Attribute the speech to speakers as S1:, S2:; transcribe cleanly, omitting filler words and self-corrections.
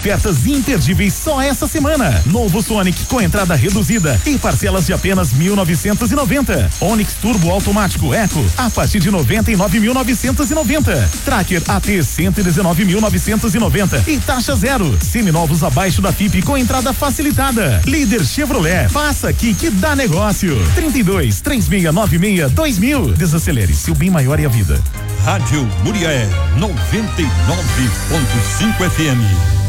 S1: Ofertas imperdíveis só essa semana. Novo Sonic com entrada reduzida e parcelas de apenas 1.990. Onix Turbo automático Eco a partir de 99.990. Tracker AT 119.990 e taxa zero. Seminovos abaixo da FIP com entrada facilitada. Líder Chevrolet, passa aqui que dá negócio. 32-3696-2000. Desacelere, seu bem maior é a vida.
S2: Rádio Muriaé 99.5 FM.